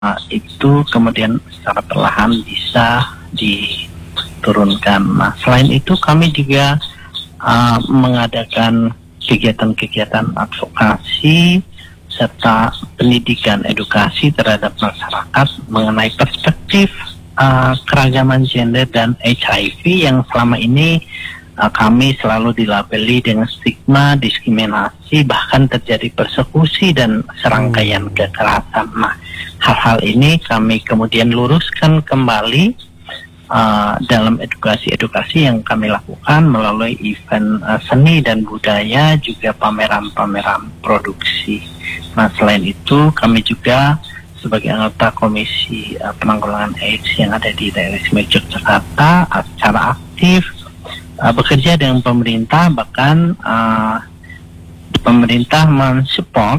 itu kemudian secara perlahan bisa diturunkan. Nah, selain itu kami juga mengadakan kegiatan-kegiatan advokasi serta pendidikan edukasi terhadap masyarakat mengenai perspektif keragaman gender dan HIV yang selama ini kami selalu dilabeli dengan stigma, diskriminasi, bahkan terjadi persekusi dan serangkaian kekerasan. Nah, hal-hal ini kami kemudian luruskan kembali dalam edukasi-edukasi yang kami lakukan melalui event seni dan budaya, juga pameran-pameran produksi. Nah, selain itu kami juga sebagai anggota Komisi Penanggulangan AIDS yang ada di daerah istimewa Yogyakarta secara aktif bekerja dengan pemerintah, bahkan pemerintah mensupport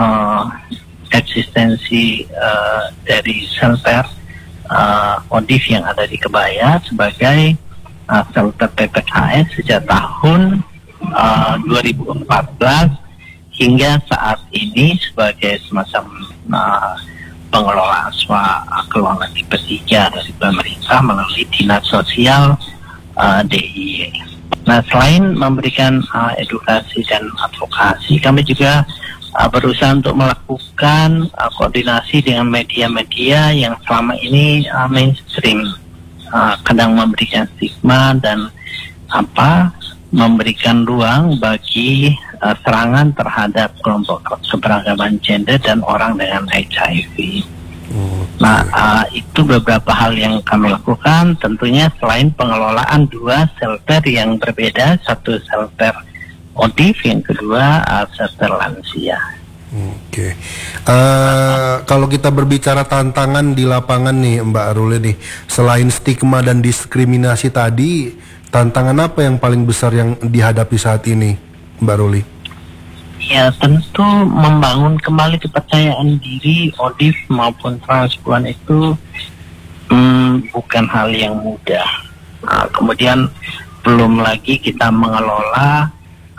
eksistensi dari shelter ODIF yang ada di Kebaya sebagai shelter PPKS sejak tahun 2014 hingga saat ini sebagai semacam pengelolaan keuangan tipe 3 dari pemerintah melalui Dinas Sosial DIY. Nah, selain memberikan edukasi dan advokasi, kami juga berusaha untuk melakukan koordinasi dengan media-media yang selama ini mainstream, kadang memberikan stigma dan memberikan ruang bagi serangan terhadap kelompok keberagaman gender dan orang dengan HIV. Nah, itu beberapa hal yang kami lakukan. Tentunya selain pengelolaan dua shelter yang berbeda, satu shelter ODIF, yang kedua shelter lansia. Oke. Kalau kita berbicara tantangan di lapangan nih Mbak Ruli nih, selain stigma dan diskriminasi tadi, tantangan apa yang paling besar yang dihadapi saat ini Mbak Ruli? Ya, tentu membangun kembali kepercayaan diri ODIF maupun transpuan itu bukan hal yang mudah. Kemudian belum lagi kita mengelola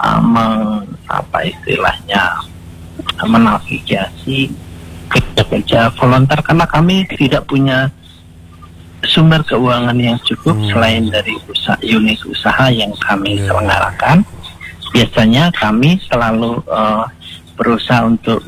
menavigasi kerja-kerja volunteer, karena kami tidak punya sumber keuangan yang cukup selain dari unit usaha yang kami selenggarakan. Biasanya kami selalu berusaha untuk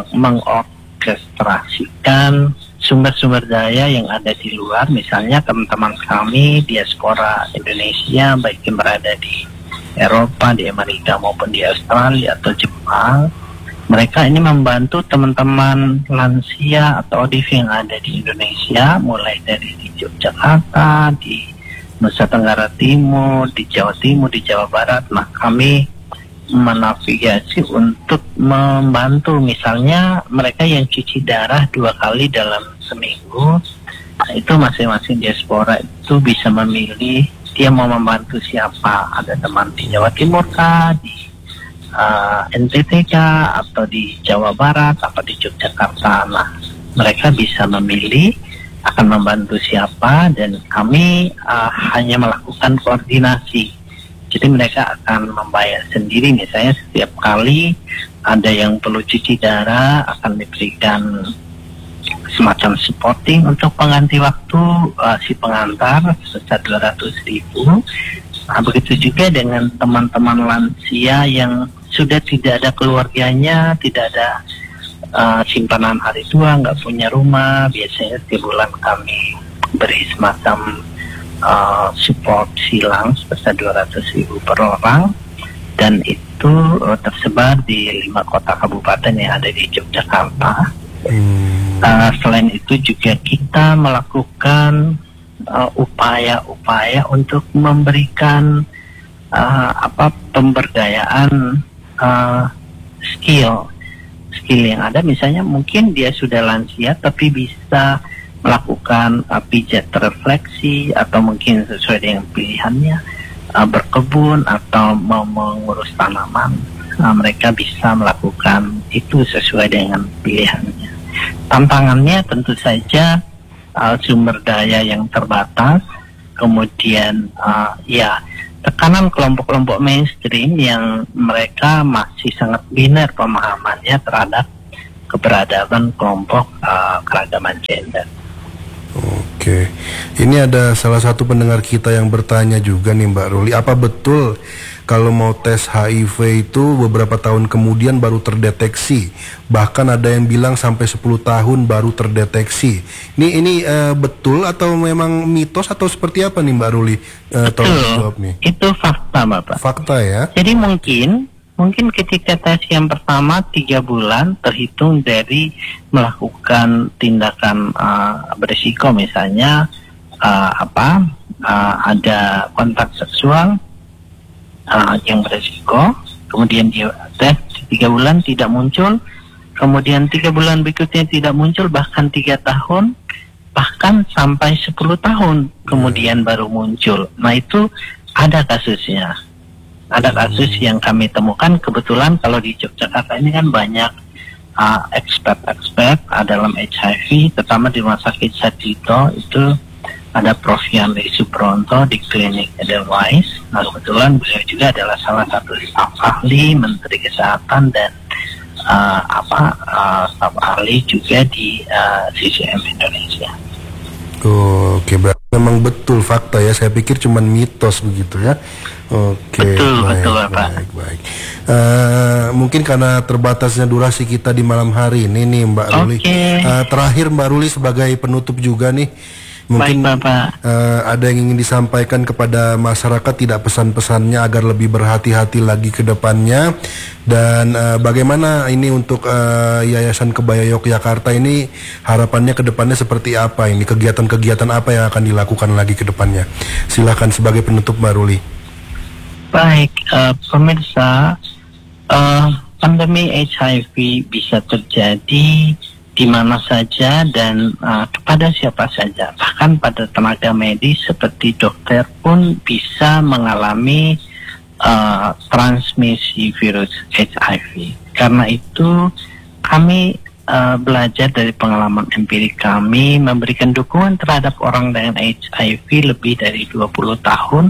mengorkestrasikan sumber-sumber daya yang ada di luar. Misalnya teman-teman kami diaspora Indonesia, baik yang berada di Eropa, di Amerika maupun di Australia atau Jepang, mereka ini membantu teman-teman lansia atau ODIF yang ada di Indonesia, mulai dari di Yogyakarta, di Nusa Tenggara Timur, di Jawa Timur, di Jawa Barat. Nah, kami menavigasi untuk membantu, misalnya mereka yang cuci darah 2 kali dalam seminggu, itu masing-masing diaspora itu bisa memilih dia mau membantu siapa. Ada teman di Jawa Timur kah, di NTT kah, atau di Jawa Barat, atau di Yogyakarta. Nah, mereka bisa memilih akan membantu siapa, dan kami hanya melakukan koordinasi. Jadi mereka akan membayar sendiri. Misalnya setiap kali ada yang perlu cuci darah akan diberikan semacam supporting untuk pengganti waktu si pengantar sebesar 200.000. Nah, begitu juga dengan teman-teman lansia yang sudah tidak ada keluarganya, tidak ada simpanan hari tua, nggak punya rumah. Biasanya setiap bulan kami beri semacam support silang sebesar 200.000 per orang, dan itu tersebar di 5 kota kabupaten yang ada di Yogyakarta. Selain itu juga kita melakukan upaya-upaya untuk memberikan pemberdayaan skill yang ada. Misalnya mungkin dia sudah lansia tapi bisa melakukan pijat refleksi, atau mungkin sesuai dengan pilihannya berkebun atau mau mengurus tanaman. Mereka bisa melakukan itu sesuai dengan pilihannya. Tantangannya tentu saja sumber daya yang terbatas, kemudian tekanan kelompok-kelompok mainstream yang mereka masih sangat biner pemahamannya terhadap keberadaan kelompok keragaman gender. Oke, ini ada salah satu pendengar kita yang bertanya juga nih Mbak Ruli, apa betul kalau mau tes HIV itu beberapa tahun kemudian baru terdeteksi, bahkan ada yang bilang sampai 10 tahun baru terdeteksi. Ini betul atau memang mitos atau seperti apa nih Mbak Ruli? Tolong jawab nih. Itu fakta Bapak. Fakta ya. Jadi mungkin ketika tes yang pertama 3 bulan terhitung dari melakukan tindakan berisiko, misalnya ada kontak seksual yang berisiko, kemudian dia tes 3 bulan tidak muncul, kemudian 3 bulan berikutnya tidak muncul, bahkan 3 tahun, bahkan sampai 10 tahun kemudian baru muncul. Nah itu ada kasusnya. Ada kasus yang kami temukan, kebetulan kalau di Yogyakarta ini kan banyak expert dalam HIV, terutama di Rumah Sakit Sarjito itu ada Prof. Yanli Subronto di klinik Edelweiss. Nah kebetulan beliau juga adalah salah satu staf ahli Menteri Kesehatan dan staf ahli juga di CCM Indonesia. Oke, berarti memang betul fakta ya. Saya pikir cuma mitos begitu ya. Oke, betul Bapak. Baik. Mungkin karena terbatasnya durasi kita di malam hari ini nih Mbak Ruli. Terakhir Mbak Ruli sebagai penutup juga nih. Mungkin ada yang ingin disampaikan kepada masyarakat, tidak pesan-pesannya agar lebih berhati-hati lagi ke depannya, dan bagaimana ini untuk Yayasan Kebaya Yogyakarta ini harapannya ke depannya seperti apa, ini kegiatan-kegiatan apa yang akan dilakukan lagi ke depannya. Silakan sebagai penutup Mbak Ruli. Baik, pemirsa, pandemi HIV bisa terjadi di mana saja dan kepada siapa saja, bahkan pada tenaga medis seperti dokter pun bisa mengalami transmisi virus HIV. Karena itu kami belajar dari pengalaman empirik kami memberikan dukungan terhadap orang dengan HIV lebih dari 20 tahun.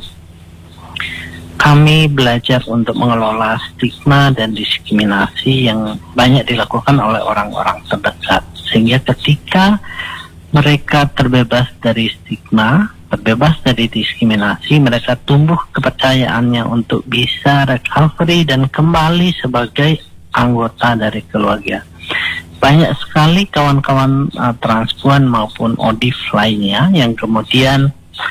Kami belajar untuk mengelola stigma dan diskriminasi yang banyak dilakukan oleh orang-orang terdekat. Sehingga ketika mereka terbebas dari stigma, terbebas dari diskriminasi, mereka tumbuh kepercayaannya untuk bisa recovery dan kembali sebagai anggota dari keluarga. Banyak sekali kawan-kawan transpuan maupun ODIF lainnya yang kemudian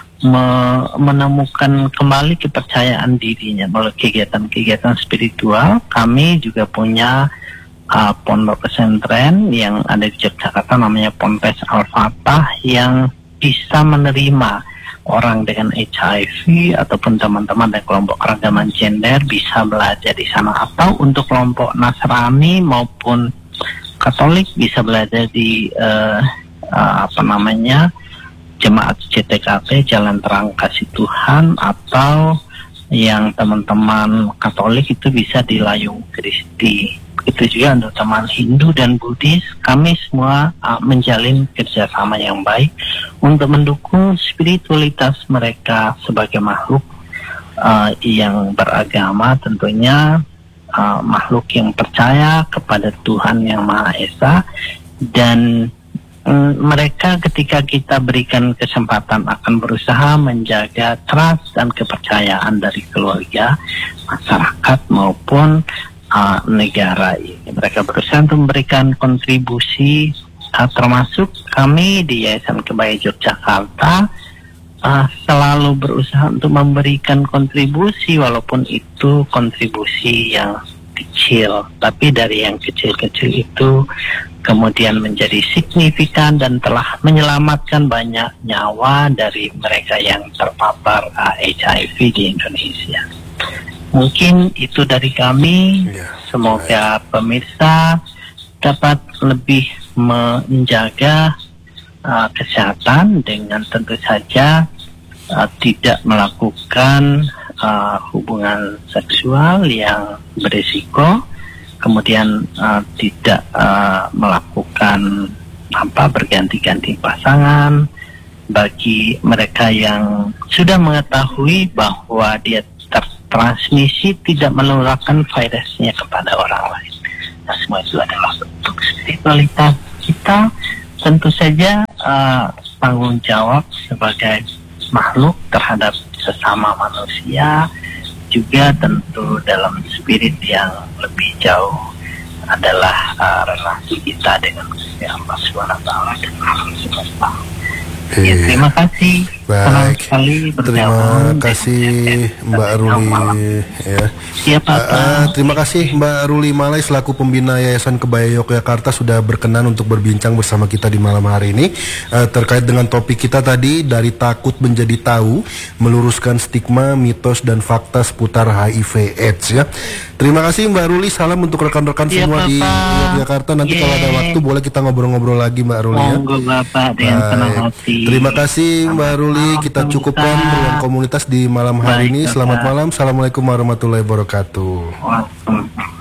menemukan kembali kepercayaan dirinya melalui kegiatan-kegiatan spiritual. Kami juga punya pondok pesantren yang ada di Yogyakarta, namanya Ponpes Al-Fatah, yang bisa menerima orang dengan HIV ataupun teman-teman dari kelompok keragaman gender bisa belajar di sana, atau untuk kelompok Nasrani maupun Katolik bisa belajar di Jemaat CTKP Jalan Terang Kasih Tuhan, atau yang teman-teman Katolik itu bisa di Layung Kristi. Itu juga untuk teman Hindu dan Buddhis. Kami semua menjalin kerjasama yang baik untuk mendukung spiritualitas mereka sebagai makhluk yang beragama, tentunya makhluk yang percaya kepada Tuhan Yang Maha Esa. Dan mereka ketika kita berikan kesempatan akan berusaha menjaga trust dan kepercayaan dari keluarga, masyarakat maupun negara ini. Mereka berusaha untuk memberikan kontribusi, termasuk kami di Yayasan Kebaya Yogyakarta selalu berusaha untuk memberikan kontribusi, walaupun itu kontribusi yang kecil, tapi dari yang kecil-kecil itu kemudian menjadi signifikan dan telah menyelamatkan banyak nyawa dari mereka yang terpapar HIV di Indonesia. Mungkin itu dari kami. Semoga pemirsa dapat lebih menjaga kesehatan dengan tentu saja tidak melakukan hubungan seksual yang berisiko, kemudian tidak melakukan berganti-ganti pasangan. Bagi mereka yang sudah mengetahui bahwa dia tertransmisi, tidak menularkan virusnya kepada orang lain. kita semua itu adalah bentuk spiritualitas kita. Tentu saja tanggung jawab sebagai makhluk terhadap sesama manusia, juga tentu dalam spirit yang lebih jauh adalah relasi kita dengan Gusti Allah SWT dan alam semesta. Ya, terima kasih. Baik. Sekali Terima kasih Mbak Ruli. Ya. Siapa? Terima kasih Mbak Ruli Malai selaku pembina Yayasan Kebaya Yogyakarta sudah berkenan untuk berbincang bersama kita di malam hari ini terkait dengan topik kita tadi, dari takut menjadi tahu, meluruskan stigma, mitos dan fakta seputar HIV/AIDS ya. Terima kasih Mbak Ruli. Salam untuk rekan-rekan semua di Yogyakarta. Nanti kalau ada waktu boleh kita ngobrol-ngobrol lagi Mbak Ruli ya. Monggo Bapak dengan senang hati. Terima kasih Mbak Ruli. Kita cukupkan ruang komunitas di malam hari ini. Selamat malam. Assalamualaikum warahmatullahi wabarakatuh. Waalaikumsalam.